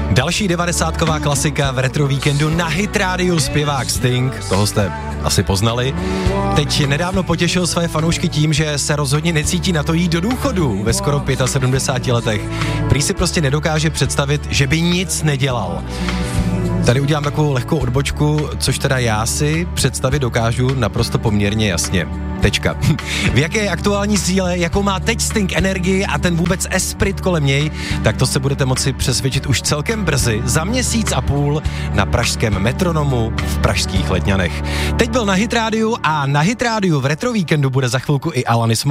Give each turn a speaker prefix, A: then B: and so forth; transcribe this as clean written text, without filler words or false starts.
A: Další 90ková klasika v retro víkendu na Hit Radio, zpěvák Sting, toho jste asi poznali. Teď nedávno potěšil své fanoušky tím, že se rozhodně necítí na to jít do důchodu ve skoro 75 letech. Prý si prostě nedokáže představit, že by nic nedělal. Tady udělám takovou lehkou odbočku, což teda já si představit dokážu naprosto poměrně jasně. Tečka. V jaké aktuální síle, jakou má teď Sting energii a ten vůbec esprit kolem něj, tak to se budete moci přesvědčit už celkem brzy, za měsíc a půl na pražském Metronomu v pražských Letňanech. Teď byl na Hit Radio a na Hit Radio v retro víkendu bude za chvilku i Alanis